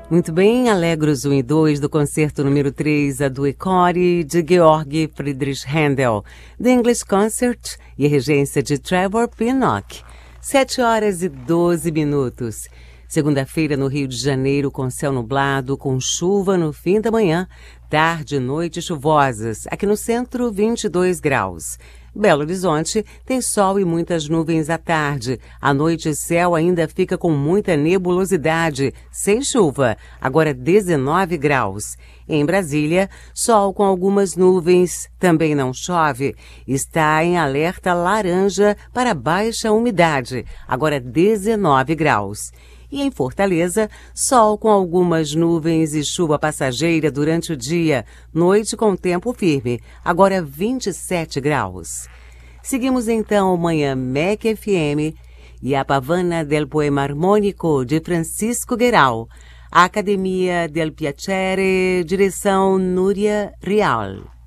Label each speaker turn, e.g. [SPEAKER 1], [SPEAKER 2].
[SPEAKER 1] Muito bem, Alegros 1 e 2 do concerto número 3, a Due Cori, de Georg Friedrich Händel, The English Concert e a regência de Trevor Pinnock. 7h12. Segunda-feira no Rio de Janeiro, com céu nublado, com chuva no fim da manhã, tarde e noite chuvosas. Aqui no centro, 22 graus. Belo Horizonte tem sol e muitas nuvens à tarde. À noite, o céu ainda fica com muita nebulosidade, sem chuva. Agora 19 graus. Em Brasília, sol com algumas nuvens. Também não chove. Está em alerta laranja para baixa umidade. Agora 19 graus. E em Fortaleza, sol com algumas nuvens e chuva passageira durante o dia. Noite com tempo firme, agora 27 graus. Seguimos então Manhã MEC FM e a Pavana del Poema Armônico de Francisco Guerral. A Academia del Piacere, direção Núria Real.